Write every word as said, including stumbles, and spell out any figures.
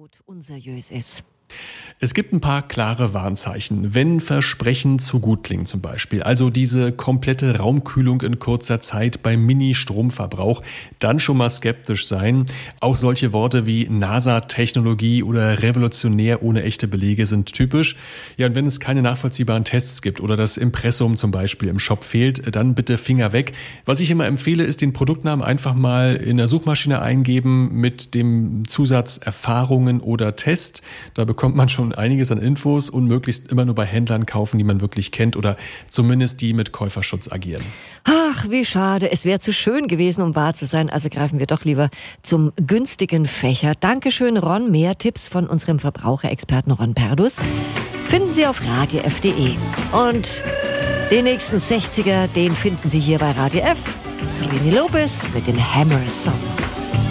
absolut unseriös ist. Es gibt ein paar klare Warnzeichen, wenn Versprechen zu gut klingen zum Beispiel. Also diese komplette Raumkühlung in kurzer Zeit beim Mini-Stromverbrauch, dann schon mal skeptisch sein. Auch solche Worte wie NASA-Technologie oder revolutionär ohne echte Belege sind typisch. Ja, und wenn es keine nachvollziehbaren Tests gibt oder das Impressum zum Beispiel im Shop fehlt, dann bitte Finger weg. Was ich immer empfehle, ist den Produktnamen einfach mal in der Suchmaschine eingeben mit dem Zusatz Erfahrungen oder Test. Da bekommt man schon einiges an Infos und möglichst immer nur bei Händlern kaufen, die man wirklich kennt oder zumindest die mit Käuferschutz agieren. Ach, wie schade. Es wäre zu schön gewesen, um wahr zu sein. Also greifen wir doch lieber zum günstigen Fächer. Dankeschön, Ron. Mehr Tipps von unserem Verbraucherexperten Ron Perdus finden Sie auf radio f punkt de. Und den nächsten sechziger, den finden Sie hier bei Radio F. Trini Lopez mit dem Hammer Song.